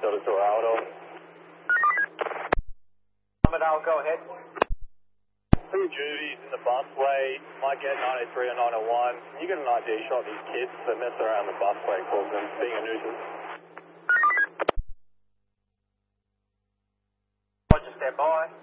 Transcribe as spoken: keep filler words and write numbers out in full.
Delta to Aldo. I'll go ahead. Two Juvies in the busway, might get nine oh three or nine oh one. Can you get an I D shot of these kids that mess around the busway and cause them being a nuisance? Roger, stand by.